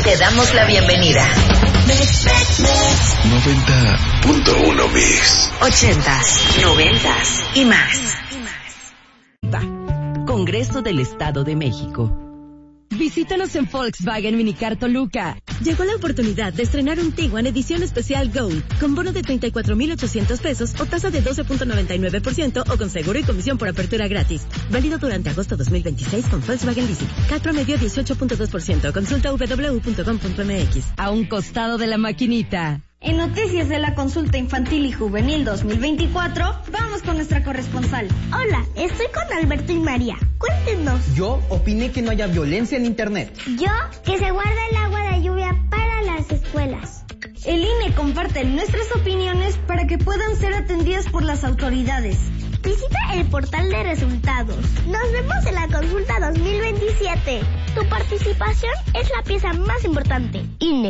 Te damos la bienvenida. 90.1 Mix. 80s, 90s y más. Congreso del Estado de México. Visítanos en Volkswagen Minicar Toluca. Llegó la oportunidad de estrenar un Tiguan edición especial Gold, con bono de 34,800 pesos o tasa de 12.99% o con seguro y comisión por apertura gratis. Válido durante agosto 2026 con Volkswagen Leasing. CAT promedio 18.2%. Consulta www.com.mx. A un costado de la maquinita. En Noticias de la Consulta Infantil y Juvenil 2024, vamos con nuestra corresponsal. Hola, estoy con Alberto y María. Cuéntenos. Yo opiné que no haya violencia en Internet. Yo, que se guarde el agua de lluvia para las escuelas. El INE comparte nuestras opiniones para que puedan ser atendidas por las autoridades. Visita el portal de resultados. Nos vemos en la consulta 2027. Tu participación es la pieza más importante. INE.